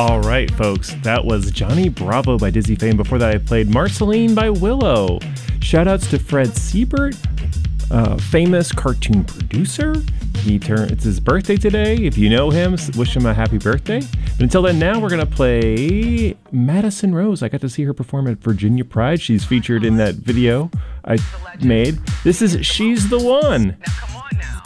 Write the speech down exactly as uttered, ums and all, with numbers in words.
All right, folks, that was Johnny Bravo by Dizzy Fame. Before that, I played Marceline by Willow. Shoutouts to Fred Siebert, uh, famous cartoon producer. He turned, it's his birthday today. If you know him, wish him a happy birthday. But until then, now we're going to play Madison Rose. I got to see her perform at Virginia Pride. She's featured in that video I made. This is She's the One. Now come on now.